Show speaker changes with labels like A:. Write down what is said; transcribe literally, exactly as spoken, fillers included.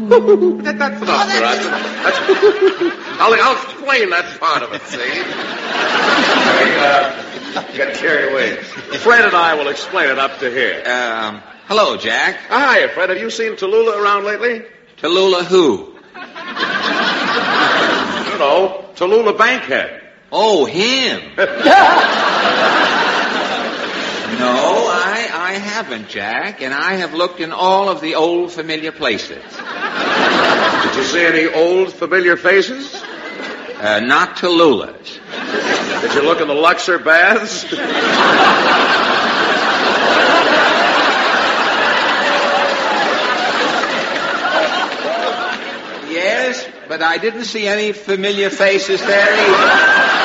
A: that, that's enough, oh, Roger. That's, I'll, I'll explain that part of it, see? I uh, got carried away. Fred and I will explain it up to here.
B: Um, hello, Jack.
A: Hi, Fred. Have you seen Tallulah around lately?
B: Tallulah who?
A: You know, Tallulah Bankhead.
B: Oh, him. No, I, I haven't, Jack, and I have looked in all of the old familiar places.
A: Did you see any old familiar faces?
B: Uh, not Tallulah's.
A: Did you look in the Luxor baths?
B: Yes, but I didn't see any familiar faces there either.